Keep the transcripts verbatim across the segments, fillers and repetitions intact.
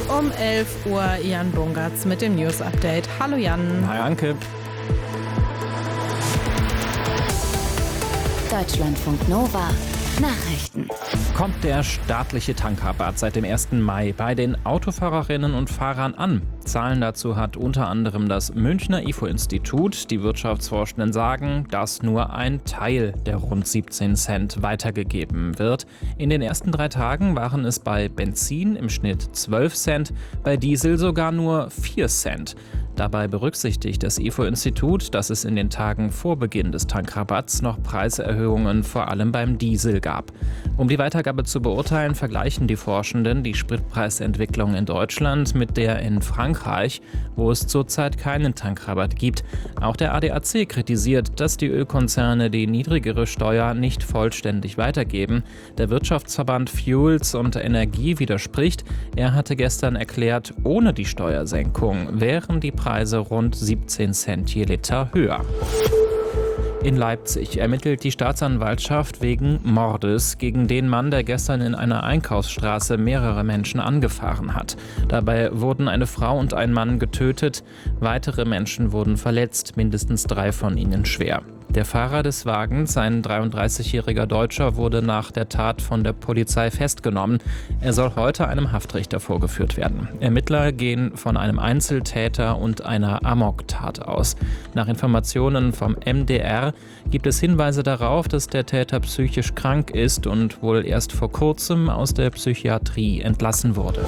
Um elf Uhr Jan Bungartz mit dem News Update. Hallo Jan. Hi Anke. Deutschlandfunk Nova Nachrichten. Kommt der staatliche Tankrabatt seit dem ersten Mai bei den Autofahrerinnen und Fahrern an? Zahlen dazu hat unter anderem das Münchner I F O-Institut. Die Wirtschaftsforschenden sagen, dass nur ein Teil der rund siebzehn Cent weitergegeben wird. In den ersten drei Tagen waren es bei Benzin im Schnitt zwölf Cent, bei Diesel sogar nur vier Cent. Dabei berücksichtigt das I F O-Institut, dass es in den Tagen vor Beginn des Tankrabatts noch Preiserhöhungen vor allem beim Diesel gab. Um die Weitergabe zu beurteilen, vergleichen die Forschenden die Spritpreisentwicklung in Deutschland mit der in Frankreich, wo es zurzeit keinen Tankrabatt gibt. Auch der A D A C kritisiert, dass die Ölkonzerne die niedrigere Steuer nicht vollständig weitergeben. Der Wirtschaftsverband Fuels und Energie widerspricht. Er hatte gestern erklärt, ohne die Steuersenkung wären die Preise rund siebzehn Cent je Liter höher. In Leipzig ermittelt die Staatsanwaltschaft wegen Mordes gegen den Mann, der gestern in einer Einkaufsstraße mehrere Menschen angefahren hat. Dabei wurden eine Frau und ein Mann getötet. Weitere Menschen wurden verletzt, mindestens drei von ihnen schwer. Der Fahrer des Wagens, ein dreiunddreißigjähriger Deutscher, wurde nach der Tat von der Polizei festgenommen. Er soll heute einem Haftrichter vorgeführt werden. Ermittler gehen von einem Einzeltäter und einer Amoktat aus. Nach Informationen vom M D R gibt es Hinweise darauf, dass der Täter psychisch krank ist und wohl erst vor kurzem aus der Psychiatrie entlassen wurde.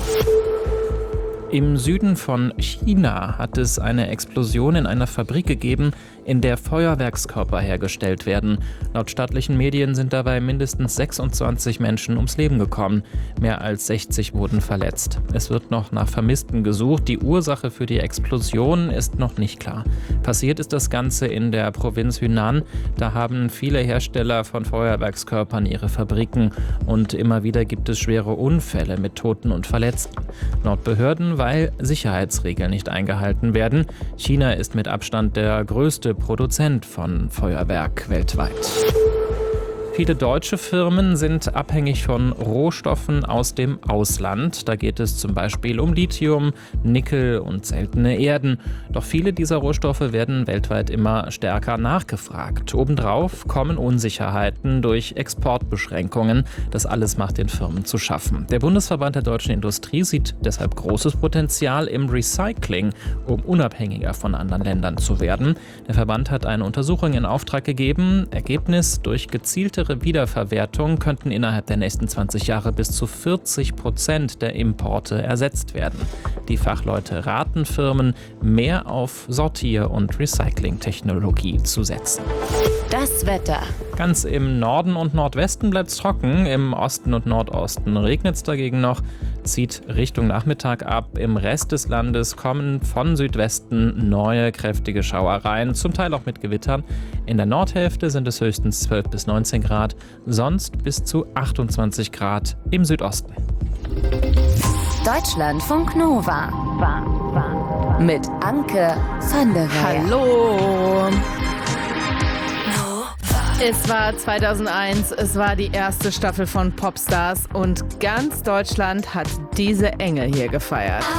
Im Süden von China hat es eine Explosion in einer Fabrik gegeben, in der Feuerwerkskörper hergestellt werden. Laut staatlichen Medien sind dabei mindestens sechsundzwanzig Menschen ums Leben gekommen. Mehr als sechzig wurden verletzt. Es wird noch nach Vermissten gesucht. Die Ursache für die Explosion ist noch nicht klar. Passiert ist das Ganze in der Provinz Hunan. Da haben viele Hersteller von Feuerwerkskörpern ihre Fabriken. Und immer wieder gibt es schwere Unfälle mit Toten und Verletzten. Laut Behörden, weil Sicherheitsregeln nicht eingehalten werden. China ist mit Abstand der größte Produzent von Feuerwerk weltweit. Viele deutsche Firmen sind abhängig von Rohstoffen aus dem Ausland. Da geht es zum Beispiel um Lithium, Nickel und seltene Erden. Doch viele dieser Rohstoffe werden weltweit immer stärker nachgefragt. Obendrauf kommen Unsicherheiten durch Exportbeschränkungen. Das alles macht den Firmen zu schaffen. Der Bundesverband der deutschen Industrie sieht deshalb großes Potenzial im Recycling, um unabhängiger von anderen Ländern zu werden. Der Verband hat eine Untersuchung in Auftrag gegeben. Ergebnis: durch gezielte Wiederverwertung könnten innerhalb der nächsten zwanzig Jahre bis zu vierzig Prozent der Importe ersetzt werden. Die Fachleute raten Firmen, mehr auf Sortier- und Recyclingtechnologie zu setzen. Das Wetter. Ganz im Norden und Nordwesten bleibt es trocken, im Osten und Nordosten regnet es dagegen noch, zieht Richtung Nachmittag ab. Im Rest des Landes kommen von Südwesten neue kräftige Schauereien, zum Teil auch mit Gewittern. In der Nordhälfte sind es höchstens zwölf bis neunzehn Grad, sonst bis zu achtundzwanzig Grad im Südosten. Deutschlandfunk Nova mit Anke van der Weyer. Hallo. Es war zweitausendeins, es war die erste Staffel von Popstars und ganz Deutschland hat diese Engel hier gefeiert.